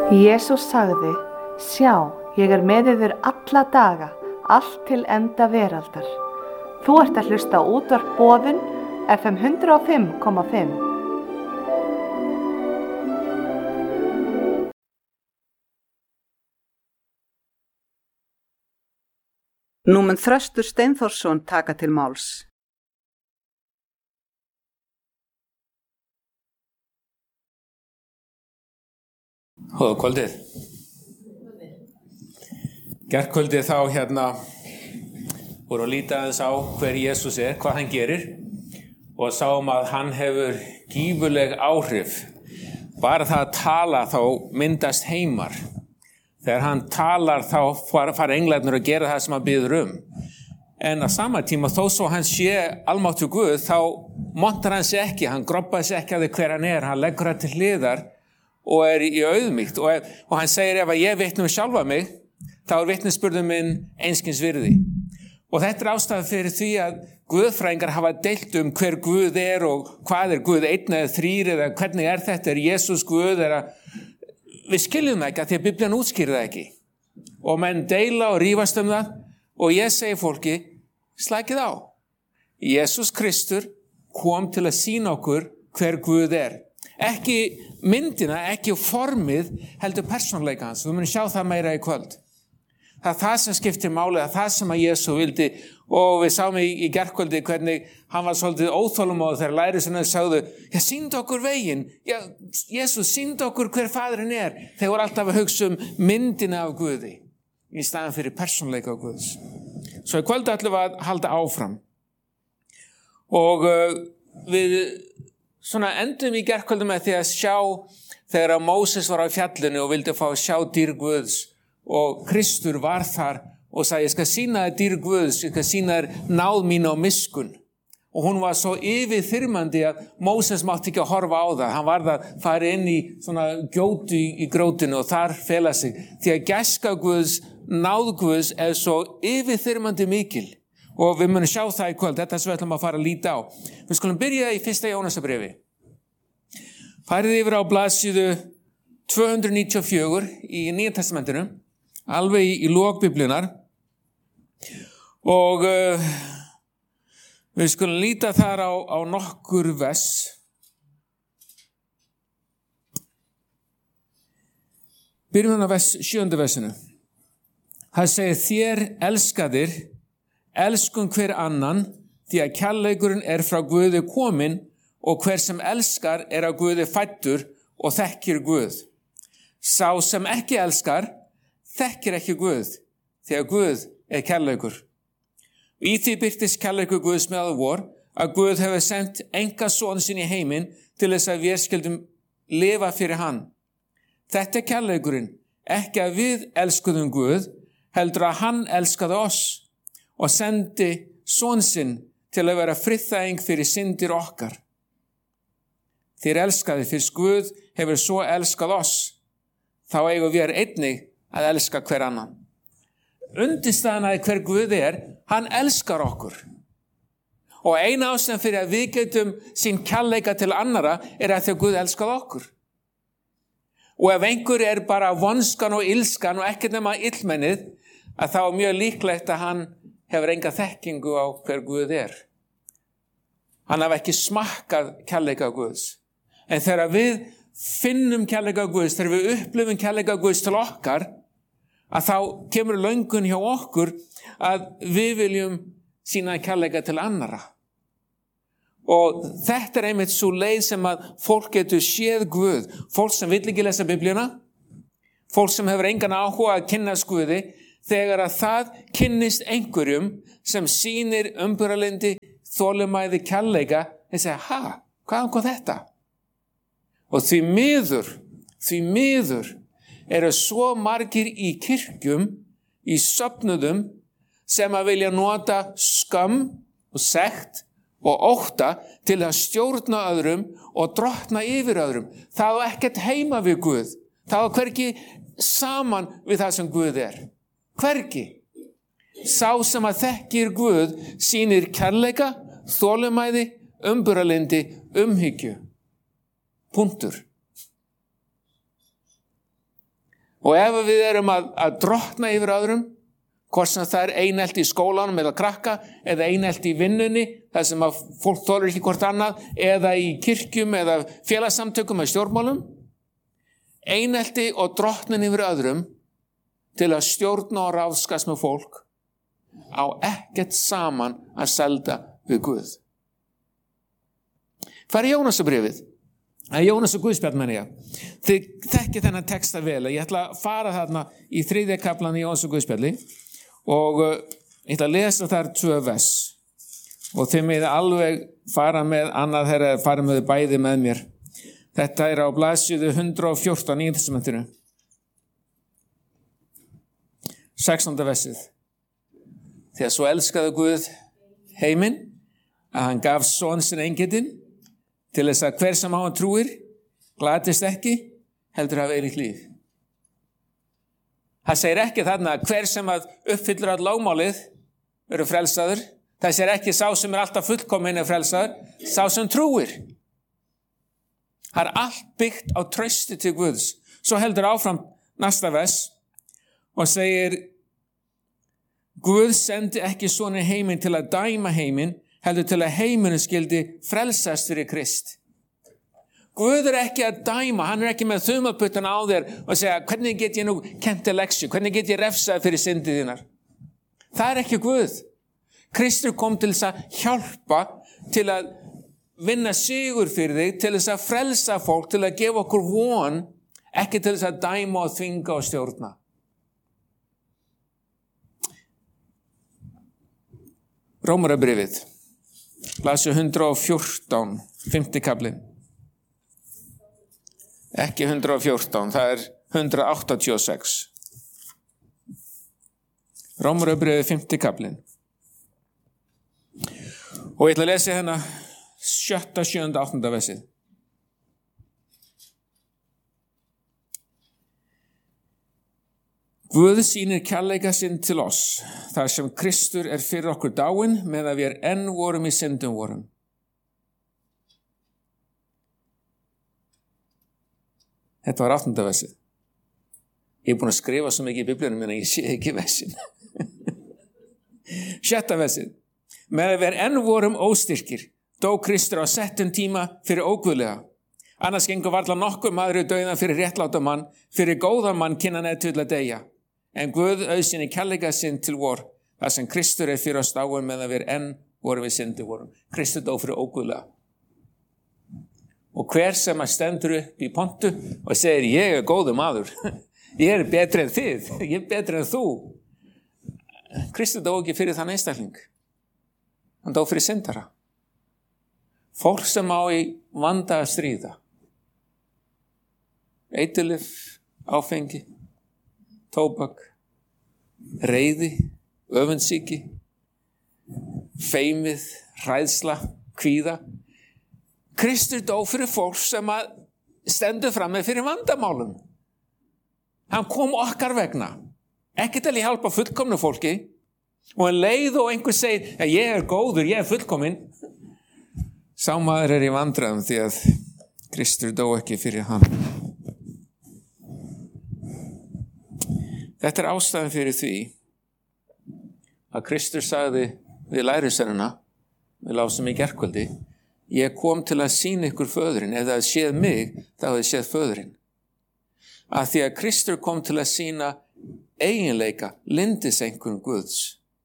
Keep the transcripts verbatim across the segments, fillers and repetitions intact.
Jesús sagði, sjá, ég er með yður alla daga, allt til enda veraldar. Þú ert að hlusta á útvarp Boðun, F M hundrað og fimm komma fimm. Nú mun Þröstur Steinþórsson taka til máls. Góða kvöldið. Gærkvöldið þá hérna voru að líta aðeins á hver Jesús er, hvað hann gerir og sáum að hann hefur gífurleg áhrif. Bara það að tala þá myndast heimar. Þegar hann talar þá fara englarnir að gera það sem hann biður um. En á sama tíma þó svo hann sé almáttugur Guð þá montar hann sig ekki, hann groppaði sig ekki að því hver hann er, hann leggur það til hliðar og er í auðmýkt og, og hann segir ef ég vitna um sjálfa mig þá er vitnisburður minn einskis virði. Og þetta er ástæða fyrir því að guðfræðingar hafa deilt um hver Guð er og hvað er Guð, einn eða þrír eða hvernig er þetta, er Jesús Guð, er að við skiljum það ekki að því að Biblían útskýrir það ekki. Og menn deila og rífast um það og ég segi fólki, slækið á. Jesús Kristur kom til að sýna okkur hver Guð er. Ekki myndina, ekki formið, heldur persónuleika hans. Við munum sjá það meira í kvöld. Það er það sem skiptir máli, það er það sem að Jesú vildi og við sáum í, í gærkvöldi hvernig hann var svolítið óþolumóður þegar lærisveinarnir sagðu, já, sýndu okkur veginn, já, Jesús, sýndu okkur hver faðirinn er. Þeir voru alltaf að hugsa um myndina af Guði í staðan fyrir persónuleika af Guðs. Svo í kvöldi ætlum við að halda áfram og uh, við svona endum í gærkvöldi með því að sjá þegar að Móses var á fjallinu og vildi fá að sjá dýr Guðs og Kristur var þar og sagði, ég skal sýna þér dýr Guðs, ég skal sýna þér náð mín og miskun. Og hún var svo yfirþyrmandi að Móses mátti ekki að horfa á það. Hann varð að fara inn í svona gjótu í, í grótinu og þar fela sig. Því að gæska Guðs, náð Guðs er svo yfirþyrmandi mikil. Og við munum sjá það í kvöld, þetta sem við ætlum að fara að líta á. Við skulum byrja í fyrsta Jónasarbréfi. Farið yfir á blaðsíðu tvö hundruð níutíu og fjögur í Nýja testamentinu. Alveg í, í lok Biblíunar og uh, við skulum líta þar á, á nokkur vers. Byrjum hann á vers, sjöunda versinu. Það segir þér elskaðir, elskum hver annan því að kærleikurinn er frá Guði kominn og hver sem elskar er af Guði fæddur og þekkir Guð. Sá sem ekki elskar þekkir ekki Guð, því að Guð er kærleikur. Í því birtist kærleikur Guðs meðal vor, að Guð hefur sendt enga son sinn í heiminn til þess að við skildum lifa fyrir hann. Þetta er kærleikurinn, ekki að við elskuðum Guð, heldur að hann elskaði oss og sendi son sinn til að vera friðþæging fyrir syndir okkar. Þér elskaði fyrst Guð hefur svo elskað oss, þá eigum við einnig að elska hver annan. Undirstaðan að hver Guð er, hann elskar okkur. Og eina ástæðan fyrir að við getum sín kærleika til annara er að því að Guð elskar okkur. Og ef einhver er bara vonskan og ilskan og ekkert nema illmennið, að þá er mjög líklegt að hann hefur enga þekkingu á hver Guð er. Hann hafi ekki smakkað kærleika Guðs. En þegar við finnum kærleika Guðs, þegar við upplifum kærleika Guðs til okkar, að þá kemur löngun hjá okkur að við viljum sýna kærleika til annara. Og þetta er einmitt svo leið sem að fólk getur séð Guð. Fólk sem vill ekki lesa Biblíuna, fólk sem hefur engan áhuga að kynnast Guði, þegar að það kynnist einhverjum sem sýnir umburðarlyndi, þolinmæði, kærleika, þeir segja, ha, hvaðan kom þetta? Og því miður, því miður eru svo margir í kirkjum, í söfnuðum, sem að vilja nota skam og sekt og ótta til að stjórna öðrum og drottna yfir öðrum. Það er ekkert heima við Guð. Það er hvergi saman við það sem Guð er. Hvergi. Sá sem að þekkir Guð sýnir kærleika, þolinmæði, umburðarlyndi, umhyggju. Punktur. Og ef við erum að, að drottna yfir öðrum, hvort sem það er einelti í skólanum eða krakka, eða einelti í vinnunni, þar sem að fólk þolir ekki hvort annað, eða í kirkjum eða félagssamtökum eða stjórnmálum, einelti og drottnin yfir öðrum til að stjórna og ráðskast með fólk á ekkert saman að selda við Guð. Það er Jónasarbréfið. Það er Jónas og Guðspjall, menn ég. Þið þekkið þennan texta vel. Ég ætla að fara þarna í þriðja kaflan í Jónas og Guðspjalli og uh, ég ætla að lesa þar tvö vers. Og þið með alveg fara með annað þeirra, fara með bæði með mér. Þetta er á blaðsíðu hundrað og fjórtán í Nýja testamentinu. sextánda versið. Þegar svo elskaði Guð heiminn að hann gaf son sinn eingetinn til þess að hver sem á hann trúir glatist ekki, heldur hafa evigt líf. Það segir ekki þarna að hver sem að uppfyllir all lögmálið verður frelsaður. Það segir ekki sá sem er alltaf fullkominn er frelsaður, sá sem trúir. Það er allt byggt á trausti til Guðs. Svo heldur áfram næsta vers og segir Guð sendi ekki svona heiminn til að dæma heiminn, heldur til að heiminu skildi frelsast fyrir Krist. Guð er ekki að dæma, hann er ekki með þumalputtan á þér og segja, hvernig get ég nú kennt þér leksu, hvernig get ég refsað fyrir syndið þínar. Það er ekki Guð. Kristur kom til þess að hjálpa, til að vinna sigur fyrir þig, til þess að frelsa fólk, til að gefa okkur von, ekki til þess að dæma og þvinga og stjórna. Rómarabréfið, blaðsíða hundrað og fjórtán, fimmti kaflinn. Ekki hundrað og fjórtán, það er hundrað áttatíu og sex. Rómarabréfið, fimmti kaflinn. Og ég ætla að lesa hérna sjötta, sjöunda, áttunda versið. Guð sýnir kærleika sinn til oss, þar sem Kristur er fyrir okkur dáinn, meðan við enn vorum í syndum vorum. Þetta var áttunda versið. Ég er búin að skrifa svo mikið í Biblíunum minna, ég sé ekki versin. Sjötta versið. Meðan við enn vorum óstyrkir, dó Kristur á settum tíma fyrir óguðlega. Annars gengur varla nokkur maður í dauðan fyrir réttláta mann, fyrir góðan mann kynnan eða til að deyja. En Guð auðsýnir kærleika sinn til vor, þar sem Kristur er fyrir oss dáinn meðan við enn vorum við syndi vorum. Kristur dó fyrir óguðlega. Og hver sem að stendur upp í pontu og segir, ég er góður maður, ég er betri en þið, ég er betri en þú. Kristur dó ekki fyrir þann einstakling. Hann dó fyrir syndara. Fólk sem á í vanda að stríða. Eiturlyf, áfengi, tóbak, reiði, öfundsýki, feimið, hræðsla, kvíða. Kristur dó fyrir fólk sem að stendur fram með fyrir vandamálum. Hann kom okkar vegna. Ekki til að hjálpa fullkomnu fólki. Og en leið og einhver segir, ég er góður, ég er fullkomin. Sá maður er í vandræðum því að Kristur dó ekki fyrir hann. Þetta er ástæðan fyrir því að Kristur sagði við lærisveinana, við lásum í gærkvöldi, ég kom til að sýna ykkur föðurinn, ef það séð mig, þá hefði séð föðurinn. Að því að Kristur kom til að sýna eiginleika, lyndiseinkunn Guðs.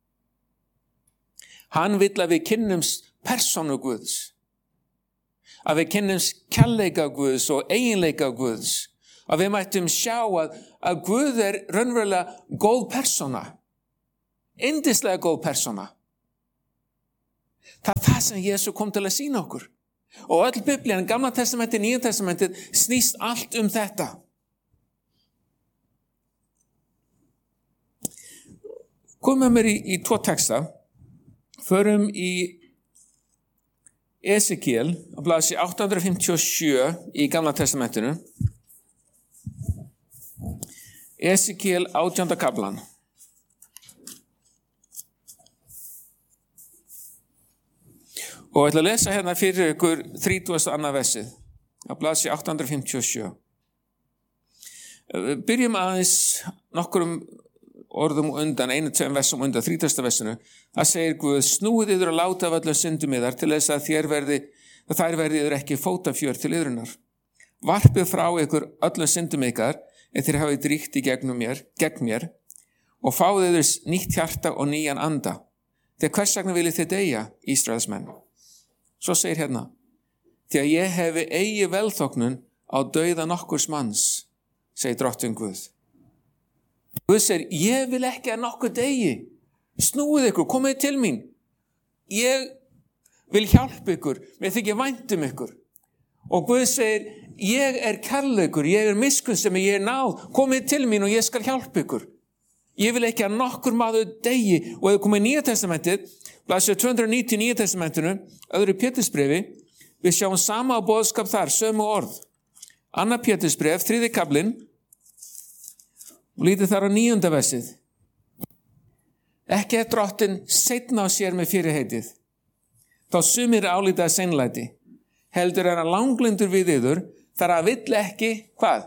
Hann vill að við kynnumst persónu Guðs, að við kynnumst kærleika Guðs og eiginleika Guðs, að við mættum sjá að, að Guð er raunverulega góð persóna, yndislega góð persóna. Það er það sem Jesús kom til að sýna okkur. Og öll Biblían, Gamla testamentið, Nýja testamentið, snýst allt um þetta. Komum með mér í, í tvo texta. Förum í Esekiel, á blaðsíðu átta hundruð fimmtíu og sjö í Gamla testamentinu. Esekiel átjánda kaflan. Og ég ætla að lesa hérna fyrir ykkur þrítugasta annað versið á blaðsíðu átta hundruð fimmtíu og sjö. Byrjum aðeins nokkurum orðum undan, einu, tveim versum undan, þrítugasta versinu. Það segir Guð, snúið yður og láta af öllum syndum yðar til þess að þér verði, að þær verði yður ekki fótafjör til yðrunar. Varpið frá ykkur öllum syndum ykkar, en þér hafið dríkt í gegnum mér, gegn mér, og fáið yður nýtt hjarta og nýjan anda. Þegar hvers vegna viljið þið deyja, Ísraelsmenn? Svo segir hérna, því að ég hefi eigi velþóknun á dauða nokkurs manns, segir drottinn Guð. Guð segir, ég vil ekki að nokkur deyi. Snúið ykkur, komið til mín. Ég vil hjálpa ykkur, mér þykir vænt um ykkur. Og Guð segir, ég er kærleikur, ég er miskunn sem ég er náð. Komið til mín og ég skal hjálpa ykkur. Ég vil ekki að nokkur maður deyi. Og ef komið í Nýja testamentið, blaðsíða tvö hundruð níutíu í Nýja testamentinu, öðru Pétursbrefi, við sjáum sama boðskap þar, sömu orð. Annar Pétursbref, þriðji kaflinn, og lítið þar á níunda versið. Ekki er drottinn seinna á sér með fyrirheitið. Þá sumir álítaði seinlæti. Heldur er hann langlyndur við yður, þar að vill ekki, hvað?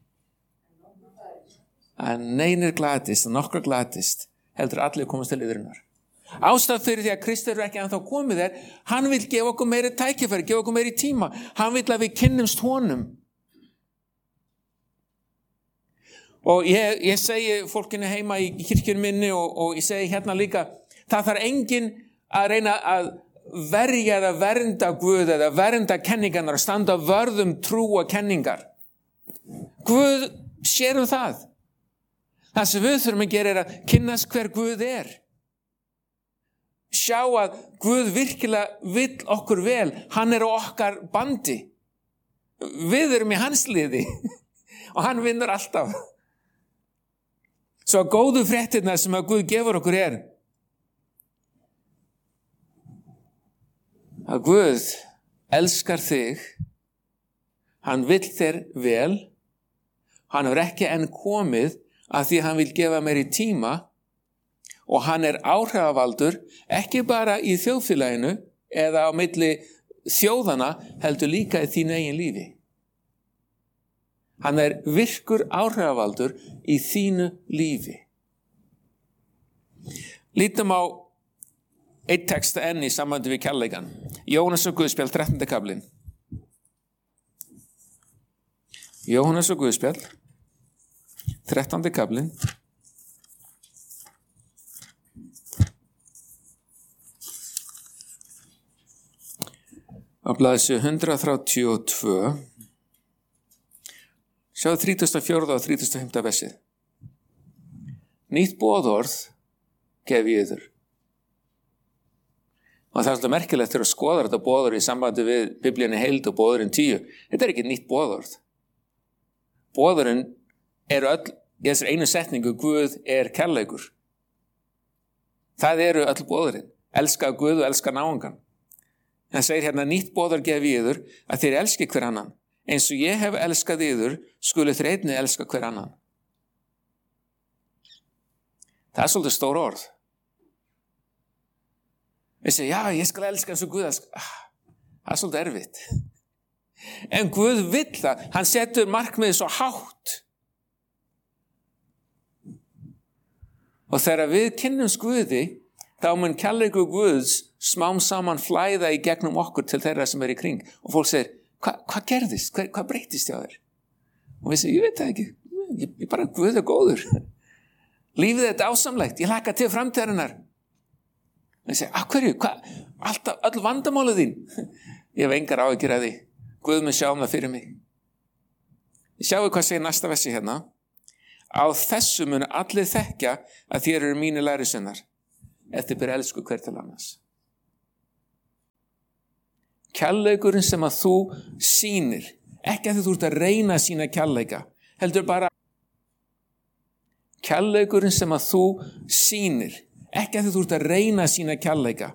Að neinir glatist, að nokkra glatist, heldur allir komast til yðrunar. Ástæð fyrir því að Kristur er ekki ennþá komið er, hann vil gefa okkur meiri tækifæri, gefa okkur meiri tíma. Hann vil að við kynnumst honum. Og ég, ég segi fólkinu heima í kirkjunum minni og, og ég segi hérna líka, það þarf enginn að reyna að verja eða vernda Guð eða vernda kenningarnar og standa vörðum trú og kenningar. Guð sér um það. Það sem við þurfum að gera er að kynnast hver Guð er. Sjá að Guð virkilega vill okkur vel. Hann er á okkar bandi. Við erum í hans liði og hann vinnur alltaf. Svo góðu fréttirnar sem að Guð gefur okkur er að Guð elskar þig, hann vill þér vel, hann er ekki enn komið að því hann vil gefa meiri tíma og hann er áhrifavaldur ekki bara í þjóðfélaginu eða á milli þjóðana heldur líka í þínu eigin lífi. Hann er virkur áhrifavaldur í þínu lífi. Lítum á eitt texta enn í sambandi við kærleikan. Jóhannes og Guðspjall, þrettándi kaflinn. Jóhannes og Guðspjall, þrettándi kaflinn. Á blaðsíðu hundrað þrjátíu og tvö. Sjáðu þrítugasta og fjórða og þrítugasta og fimmta versið. Nýtt boðorð gef ég yður. Og það er alltaf merkilegt þegar að skoða þetta boðorð í sambandi við Biblíunni heild og boðorðin tíu. Þetta er ekki nýtt boðorð. Boðorðin eru öll, í þessari einu setningu, Guð er kærleikur. Það eru öll boðorðin. Elska Guð og elska náungan. Það segir hérna, nýtt boðorð gef ég yður að þér elski hver annan. Eins og ég hef elskað yður, skulu þér einnig elska hver annan. Það er svolítið stór orð. Við segjum, já, ég skal elska eins og Guð elska. Ah, það er svolítið erfitt. En Guð vill það. Hann setur markmiðið svo hátt. Og þegar við kynnumst Guði, þá mun kærleikur Guðs smám saman flæða í gegnum okkur til þeirra sem er í kring. Og fólk segir, Hvað hva gerðist? Hvað, hvað breytist hjá þér? Og við segjum, ég veit það ekki. Ég, ég bara, Guð er góður. Lífið er dásamlegt. Ég hlakka til framtíðarinnar. Og við segjum, að hverju? Hvað? Alltaf, öll vandamálið þín. Ég hef engar áhyggjur af því. Guð mun sjá um það fyrir mig. Ég sjáu hvað segir næsta versi hérna. Á þessu munu allir þekkja að þér eru mínir lærisveinar. Ef þið ber elsku hver til annars. Kærleikurinn sem að þú sýnir, ekki að þú ert að reyna að sýna kærleika, heldur bara kærleikurinn sem að þú sýnir, ekki að þú ert að reyna að sýna kærleika,